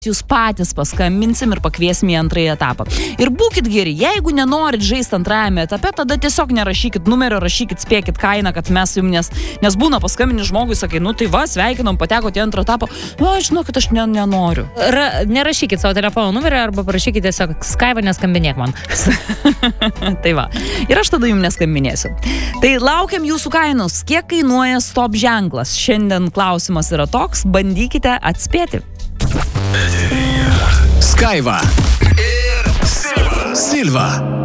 jūs patys paskambinsim ir pakviesim į antrąjį etapą. Ir būkit geri, jeigu nenorit žaisti antrajame etape, tada tiesiog nerašykit numerio, rašykit, spėkit kainą, kad mes jums, nes būna paskambini žmogui, sakai, nu tai va, sveikinom, patekote į antrą etapą, žinokit, aš nenoriu. Nerašykit savo telefono numerio arba parašykit tiesiog Skype, neskambinėk man. Tai va, ir aš tada jums neskambinėsiu. Tai laukiam jūsų kainos, kiek kainuoja stop ženklas. Šiandien klausimas yra toks, bandykite atspėti. Skaiva ir Silva.